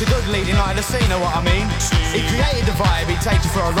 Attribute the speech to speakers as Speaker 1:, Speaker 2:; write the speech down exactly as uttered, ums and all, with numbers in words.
Speaker 1: a good leading light of the scene, know what I mean? He created the vibe, he takes you for a